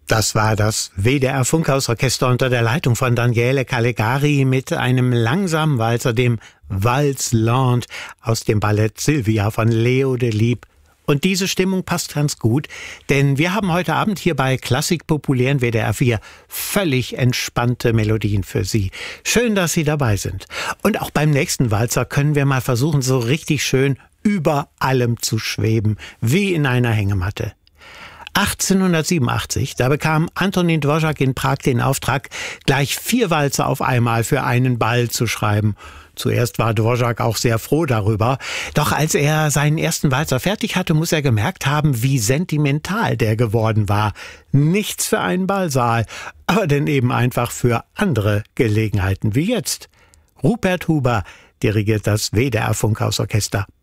Das war das WDR-Funkhausorchester unter der Leitung von Daniele Calegari mit einem langsamen Walzer, dem Valse Lente aus dem Ballett Sylvia von Leo Delibes. Und diese Stimmung passt ganz gut, denn wir haben heute Abend hier bei Klassik Populären WDR 4 völlig entspannte Melodien für Sie. Schön, dass Sie dabei sind. Und auch beim nächsten Walzer können wir mal versuchen, so richtig schön über allem zu schweben, wie in einer Hängematte. 1887, da bekam Antonín Dvořák in Prag den Auftrag, gleich 4 Walzer auf einmal für einen Ball zu schreiben. Zuerst war Dvořák auch sehr froh darüber. Doch als er seinen ersten Walzer fertig hatte, muss er gemerkt haben, wie sentimental der geworden war. Nichts für einen Ballsaal, aber denn eben einfach für andere Gelegenheiten wie jetzt. Rupert Huber dirigiert das WDR Funkhausorchester.